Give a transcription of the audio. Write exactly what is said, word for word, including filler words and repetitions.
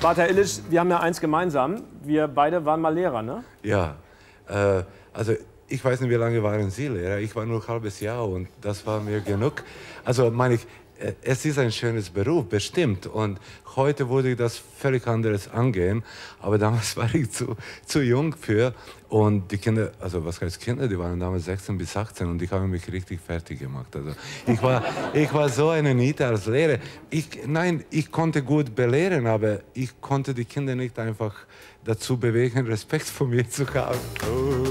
Bata Illich, wir haben ja eins gemeinsam. Wir beide waren mal Lehrer, ne? Ja, äh, also ich weiß nicht, wie lange waren Sie Lehrer? Ich war nur ein halbes Jahr und das war mir genug. Also meine ich, es ist ein schönes Beruf, bestimmt. Und heute würde ich das völlig anderes angehen. Aber damals war ich zu, zu jung für. Und die Kinder, also was heißt Kinder, die waren damals sechzehn bis achtzehn und die haben mich richtig fertig gemacht. Also ich war, ich war so eine Niete als Lehrer. Ich, nein, ich konnte gut belehren, aber ich konnte die Kinder nicht einfach dazu bewegen, Respekt vor mir zu haben. Oh.